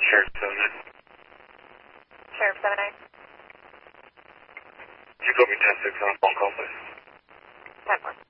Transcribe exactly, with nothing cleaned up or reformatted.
Sheriff seven eight. Sheriff seven eight. Could you put me ten six on a phone call, please? ten four.